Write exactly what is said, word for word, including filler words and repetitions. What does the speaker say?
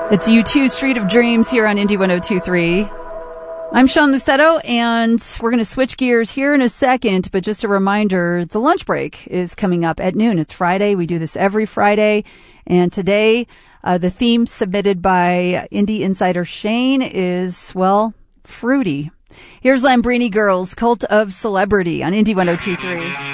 It's U two Street of Dreams here on Indie one oh two point three. I'm Sean Lucetto, and we're going to switch gears here in a second, but just a reminder, the lunch break is coming up at noon. It's Friday. We do this every Friday, and today uh, the theme submitted by Indie Insider Shane is, well, fruity. Here's Lambrini Girls, Cult of Celebrity on Indie one oh two point three.